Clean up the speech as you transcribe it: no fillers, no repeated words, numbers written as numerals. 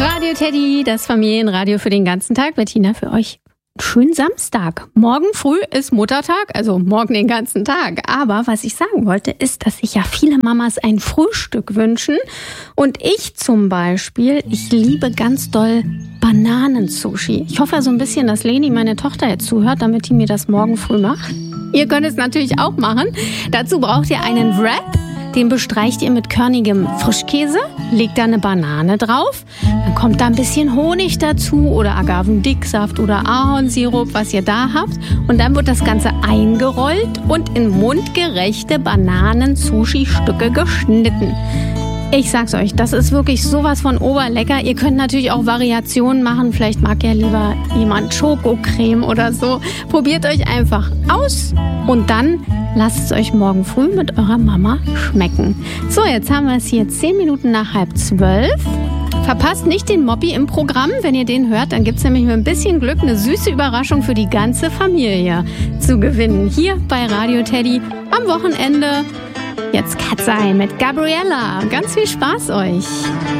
Radio Teddy, das Familienradio für den ganzen Tag. Bettina für euch. Schönen Samstag. Morgen früh ist Muttertag, also morgen den ganzen Tag. Aber was ich sagen wollte, ist, dass sich ja viele Mamas ein Frühstück wünschen. Und ich zum Beispiel, ich liebe ganz doll Bananensushi. Ich hoffe so ein bisschen, dass Leni, meine Tochter, jetzt zuhört, damit die mir das morgen früh macht. Ihr könnt es natürlich auch machen. Dazu braucht ihr einen Wrap. Den bestreicht ihr mit körnigem Frischkäse, legt da eine Banane drauf, dann kommt da ein bisschen Honig dazu oder Agavendicksaft oder Ahornsirup, was ihr da habt. Und dann wird das Ganze eingerollt und in mundgerechte Bananen-Sushi-Stücke geschnitten. Ich sag's euch, das ist wirklich sowas von oberlecker. Ihr könnt natürlich auch Variationen machen. Vielleicht mag ja lieber jemand Schokocreme oder so. Probiert euch einfach aus und dann lasst es euch morgen früh mit eurer Mama schmecken. So, jetzt haben wir es hier 10 Minuten nach 11:30. Verpasst nicht den Moppi im Programm. Wenn ihr den hört, dann gibt's nämlich mit ein bisschen Glück eine süße Überraschung für die ganze Familie zu gewinnen. Hier bei Radio Teddy am Wochenende. Jetzt Cat's Eye mit Gabriella. Ganz viel Spaß euch.